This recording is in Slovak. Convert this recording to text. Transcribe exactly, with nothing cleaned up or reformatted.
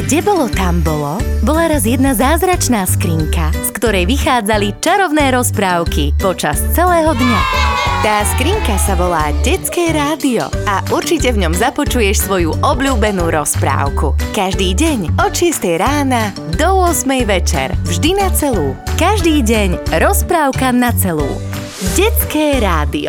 Kde bolo, tam bolo, bola raz jedna zázračná skrinka, z ktorej vychádzali čarovné rozprávky počas celého dňa. Tá skrinka sa volá Detské rádio a určite v ňom započuješ svoju obľúbenú rozprávku. Každý deň od šiestej rána do ôsmej večer, vždy na celú. Každý deň rozprávka na celú. Detské rádio.